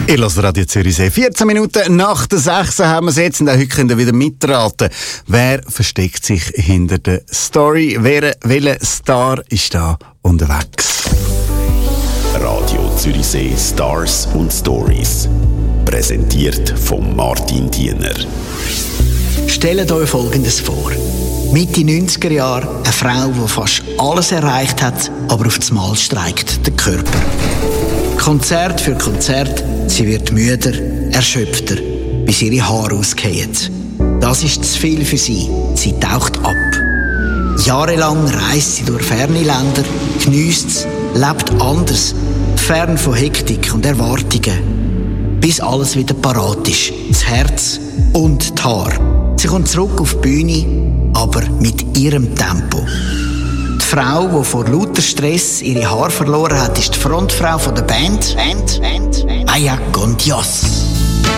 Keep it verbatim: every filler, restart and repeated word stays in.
Ihr hört Radio Zürichsee. vierzehn Minuten nach der sechs haben wir es jetzt und auch heute könnt ihr wieder mitraten. Wer versteckt sich hinter der Story? Wer, welcher Star ist da unterwegs? Radio Zürichsee Stars und Stories. Präsentiert von Martin Diener. Stellt euch Folgendes vor. Mitte neunziger Jahre eine Frau, die fast alles erreicht hat, aber auf das Mal streikt der Körper. Konzert für Konzert, sie wird müder, erschöpfter, bis ihre Haare ausgehen. Das ist zu viel für sie. Sie taucht ab. Jahrelang reist sie durch ferne Länder, geniesst es, lebt anders, fern von Hektik und Erwartungen. Bis alles wieder parat ist. Das Herz und die Haare. Sie kommt zurück auf die Bühne, aber mit ihrem Tempo. Die Frau, die vor lauter Stress ihre Haare verloren hat, ist die Frontfrau von der Band. Band, Band, Band. Aya con Dios.